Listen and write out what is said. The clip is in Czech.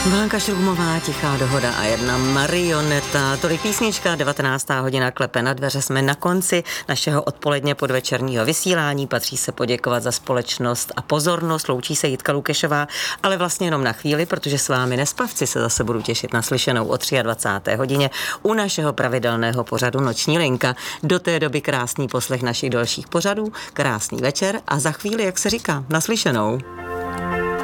Blanka Šrumová, Tichá dohoda a jedna marioneta. Tolik písnička, 19. hodina, klepe na dveře. Jsme na konci našeho odpoledně podvečerního vysílání. Patří se poděkovat za společnost a pozornost. Loučí se Jitka Lukešová, ale vlastně jenom na chvíli, protože s vámi nespavci se zase budu těšit na slyšenou o 23. hodině u našeho pravidelného pořadu Noční linka. Do té doby krásný poslech našich dalších pořadů, krásný večer a za chvíli, jak se říká, naslyšenou.